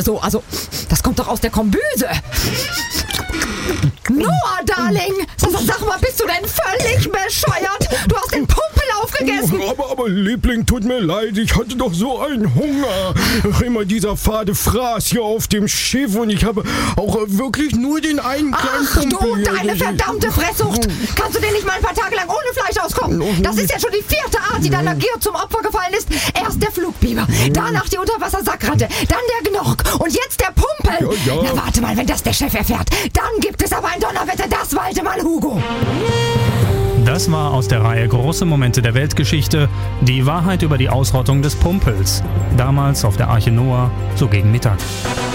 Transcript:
so, also, das kommt doch aus der Kombüse. Noah, Darling, sag mal, bist du denn völlig bescheuert? Du hast den Pumpel aufgegessen. Aber Liebling, tut mir leid, ich hatte doch so einen Hunger. Immer dieser fade Fraß hier auf dem Schiff und ich habe auch wirklich nur den einen kleinen Ach Pumpel du, hier. deine verdammte Fresssucht. Kannst du denn nicht mal ein paar Tage lang ohne Fleisch auskommen? Das ist ja schon die 4. Art, die deiner Gier zum Opfer gefallen ist. Erst der Flugbiber, danach die Unterwassersackratte, dann der Gnork und jetzt der Pumpel. Ja. Na warte mal, wenn das der Chef erfährt, dann gibt es aber ein Donnerwetter, das walte mal Hugo. Das war aus der Reihe Große Momente der Weltgeschichte, die Wahrheit über die Ausrottung des Pumpels. Damals auf der Arche Noah, so gegen Mittag.